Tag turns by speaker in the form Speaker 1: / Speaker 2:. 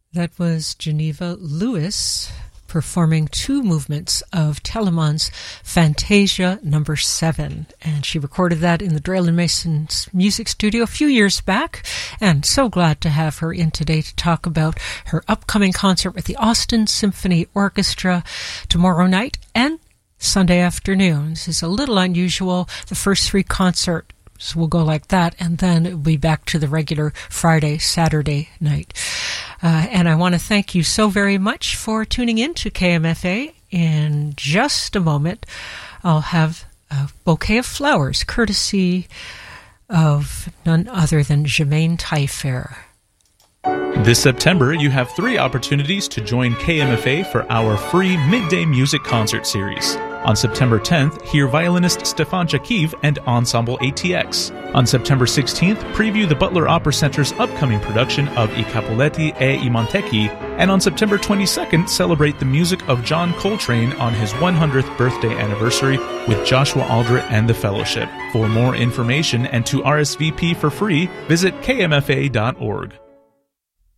Speaker 1: That was Geneva Lewis performing two movements of Telemann's Fantasia No. 7. And she recorded that in the Drayland Mason's music studio a few years back. And so glad to have her in today to talk about her upcoming concert with the Austin Symphony Orchestra tomorrow night and Sunday afternoon. This is a little unusual. The first three concerts will go like that, and then it will be back to the regular Friday, Saturday night. And I want to thank you so very much for tuning in to KMFA. In just a moment, I'll have a bouquet of flowers, courtesy of none other than Germaine Taillefer.
Speaker 2: This September, you have 3 opportunities to join KMFA for our free midday music concert series. On September 10th, hear violinist Stefan Jakiv and Ensemble ATX. On September 16th, preview the Butler Opera Center's upcoming production of I Capuletti e I Montecchi. And on September 22nd, celebrate the music of John Coltrane on his 100th birthday anniversary with Joshua Aldrich and the Fellowship. For more information and to RSVP for free, visit kmfa.org.